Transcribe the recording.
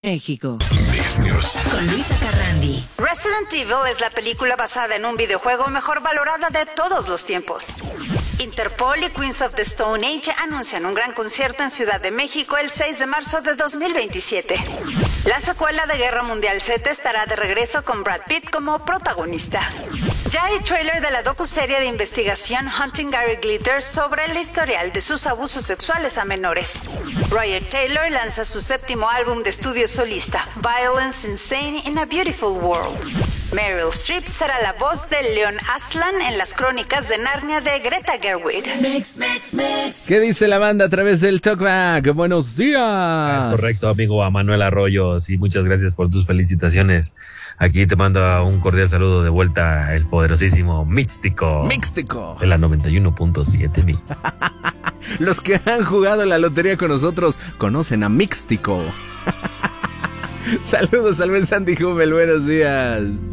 México. Con Luisa Carrandi. Resident Evil es la película basada en un videojuego mejor valorada de todos los tiempos. Interpol y Queens of the Stone Age anuncian un gran concierto en Ciudad de México el 6 de marzo de 2027. La secuela de Guerra Mundial Z estará de regreso con Brad Pitt como protagonista. Ya hay trailer de la docuserie de investigación Hunting Gary Glitter sobre el historial de sus abusos sexuales a menores. Roger Taylor lanza su séptimo álbum de estudio solista, Violence Insane in a Beautiful World. Meryl Streep será la voz de Leon Aslan en las crónicas de Narnia de Greta Gerwig. ¿Qué dice la banda a través del Talkback? Buenos días. Es correcto, amigo, a Manuel Arroyos, y muchas gracias por tus felicitaciones. Aquí te manda un cordial saludo de vuelta el poderosísimo Místico. Místico. De la 91.7 mil. Los que han jugado la lotería con nosotros conocen a Místico. Saludos al buen Sandy Hummel, buenos días.